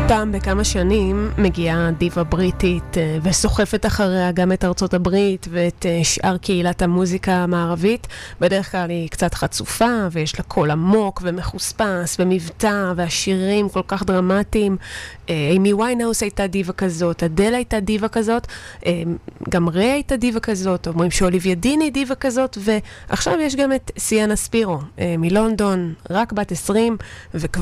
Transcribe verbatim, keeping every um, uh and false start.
פעם בכמה שנים מגיעה דיבה בריטית וסוחפת אחריה גם את ארצות הברית ואת שאר קהילת המוזיקה המערבית. בדרך כלל היא קצת חצופה ויש לה קול עמוק ומחוספס ומבטא והשירים כל כך דרמטיים. אימי ויינהאוס הייתה דיבה כזאת, אדל הייתה דיבה כזאת, גם ריי הייתה דיבה כזאת, אומרים שאוליביה דין היא דיבה כזאת, ועכשיו יש גם את סיאנה ספירו מלונדון, רק בת עשרים וכבר